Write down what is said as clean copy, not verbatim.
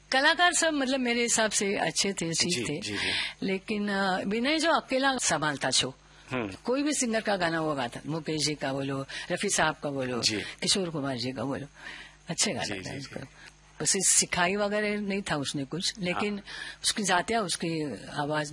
कलाकार सब मतलब मेरे हिसाब से अच्छे थे, ठीक थे। जी, जी। लेकिन विनय जो अकेला संभालता छो, कोई भी सिंगर का गाना वो गाता, मुकेश जी का बोलो, रफी साहब का बोलो, किशोर कुमार जी का बोलो, अच्छे गाना था उसको। बस सिखाई वगैरह नहीं था उसने कुछ, लेकिन उसकी जातिया, उसकी आवाज